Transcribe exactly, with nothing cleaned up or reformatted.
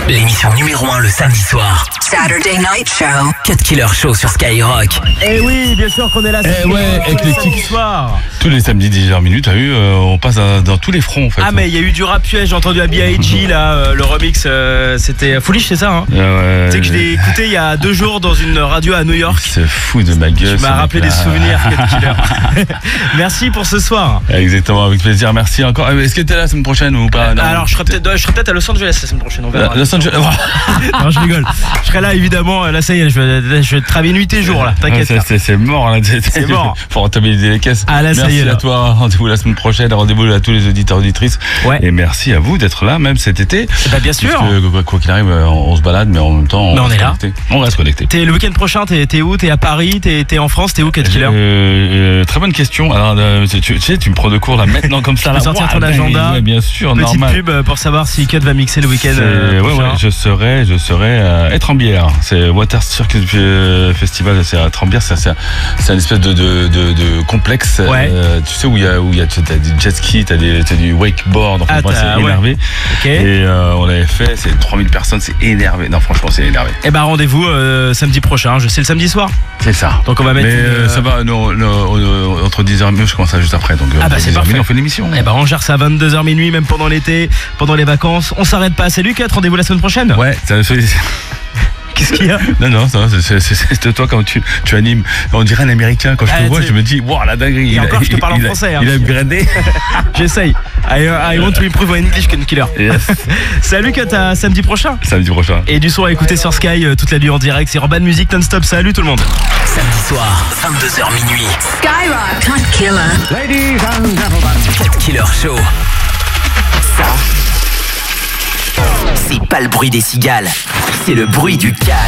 l'émission numéro un le samedi soir. Saturday Night Show. Cut Killer Show sur Skyrock. Eh oui, bien sûr qu'on est là. Eh ouais, éclectique. Soir. Tous les samedis dix heures minutes, t'as vu, euh, on passe dans, dans tous les fronts en fait. Ah mais il y a eu du rap piège, j'ai entendu à B I G là, euh, le remix, euh, c'était Foolish, c'est ça hein euh, ouais, Tu sais que je l'ai écouté il y a deux jours dans une radio à New York. C'est fou de ma gueule. Tu m'as rappelé des souvenirs, Cut Killer. Merci pour ce soir. Exactement, avec plaisir, merci encore. Est-ce que t'es là la semaine prochaine ou pas? Non, alors je serai peut-être je serai peut-être à Los Angeles la semaine prochaine, on verra. Los Angeles. Non, je rigole. Je serai là évidemment, là ça y est, je vais, je vais travailler nuit et jour là, t'inquiète. C'est, c'est, c'est mort là. C'est mort. Faut rentabiliser les caisses. Ah là ça merci y est. Là. à toi, rendez-vous la semaine prochaine, rendez-vous à tous les auditeurs auditrices. Ouais. Et merci à vous d'être là même cet été. Bah bien sûr. Parce que, quoi qu'il arrive, on, on se balade mais en même temps on, mais on reste est là. Connecté. On reste connecté. T'es le week-end prochain, t'es, t'es où? T'es à Paris? T'es, t'es en France? T'es où, Cut Killer? euh, euh, Très bonne question. Alors euh, tu, tu sais, tu me prends de cours là maintenant comme ça. Tu peux sortir ton agenda. Ouais, bien sûr, petite normal. pub pour savoir si Cut va mixer le week-end. Euh, ouais, ouais, je serai, je serai euh, être en bière. C'est Water Circus Festival, c'est à Trembières, c'est, c'est, c'est une espèce de, de, de, de complexe. Ouais. Euh, tu sais où il y a, où il y a, t'as des jet ski, t'as, des, t'as du wakeboard. Enfin, ah, moi, c'est ouais. énervé. Okay. Et euh, on l'avait fait, c'est trois mille personnes, c'est énervé. Non, franchement, c'est énervé. Et bah rendez-vous euh, samedi prochain. Je sais le samedi soir. C'est ça. Donc on va mettre. Mais une, euh, ça va. Non, non, non, entre dix heures et minuit, je commence ça juste après. Donc ah bah c'est parfait. On fait l'émission. Et bah on gère ça à vingt-deux heures minuit, même pendant l'été, pendant les vacances. On s'arrête pas. Salut Cut, rendez-vous la semaine prochaine. Ouais. Ça, c'est... Qu'est-ce qu'il y a? Non, non, ça, c'est, c'est, c'est toi quand tu, tu animes. On dirait un américain. Quand je ah, te vois, je me dis, wow, la dinguerie. Et encore, je te parle il en français. A, hein. Il a upgradé. J'essaye. I, I want to improve my English, Cut Killer. Yes. Salut Cut, à samedi prochain. Samedi prochain. Et du son à écouter sur Sky euh, toute la nuit en direct. C'est Urban Music non-stop. Salut tout le monde. Samedi soir, vingt-deux heures minuit. Skyrock. Cut Killer. Ladies and gentlemen. Cut Killer Show. Ça, c'est pas le bruit des cigales, c'est le bruit du calme.